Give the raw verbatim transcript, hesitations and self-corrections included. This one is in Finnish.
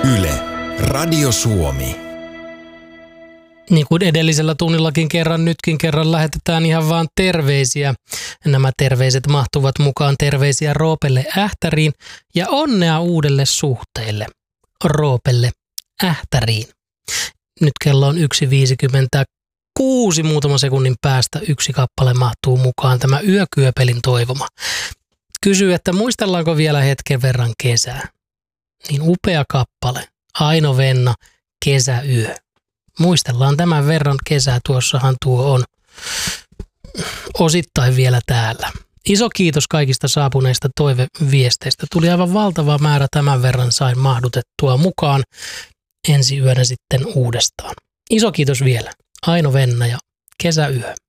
Yle, Radio Suomi. Niin kuin edellisellä tunnillakin kerran, nytkin kerran lähetetään ihan vaan terveisiä. Nämä terveiset mahtuvat mukaan terveisiä Roopelle Ähtäriin ja onnea uudelle suhteelle. Roopelle Ähtäriin. Nyt kello on yksi viisikymmentäkuusi, muutaman sekunnin päästä yksi kappale mahtuu mukaan, tämä Yökyöpelin toivoma. Kysyy, että muistellaanko vielä hetken verran kesää? Niin upea kappale, Aino Venna, Kesäyö. Muistellaan tämän verran kesää, tuossahan tuo on osittain vielä täällä. Iso kiitos kaikista saapuneista toiveviesteistä. Tuli aivan valtava määrä, tämän verran sain mahdutettua mukaan. Ensi yönä sitten uudestaan. Iso kiitos vielä. Aino Venna ja Kesäyö.